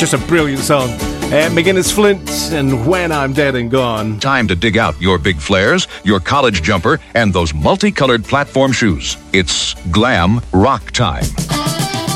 just a brilliant song. McGinnis Flint and When I'm Dead and Gone. Time to dig out your big flares, your college jumper, and those multicolored platform shoes. It's glam rock time.